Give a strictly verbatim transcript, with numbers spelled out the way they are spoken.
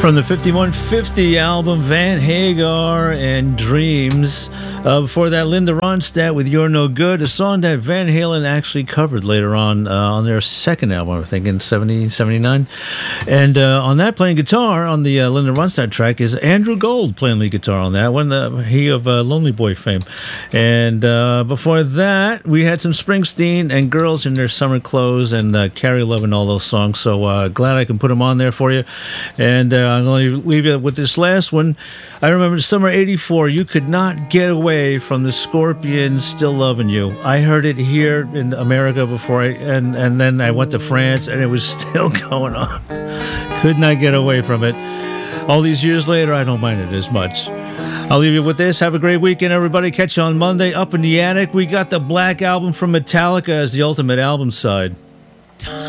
From the fifty-one fifty album, Van Hagar and Dreams. Uh, before that, Linda Ronstadt with You're No Good, a song that Van Halen actually covered later on uh, on their second album, I think, in seventy, seventy-nine. And uh, on that, playing guitar on the uh, Linda Ronstadt track is Andrew Gold playing lead guitar on that one, uh, he of uh, Lonely Boy fame. And uh, before that, we had some Springsteen and Girls in Their Summer Clothes and uh, Carrie Love and all those songs. So uh, glad I can put them on there for you. And uh, I'm going to leave you with this last one. I remember summer eighty-four, you could not get away from the Scorpions, Still Loving You. I heard it here in America before, I, and, and then I went to France, and it was still going on. Could not get away from it. All these years later, I don't mind it as much. I'll leave you with this. Have a great weekend, everybody. Catch you on Monday. Up in the Attic, we got the Black Album from Metallica as the ultimate album side.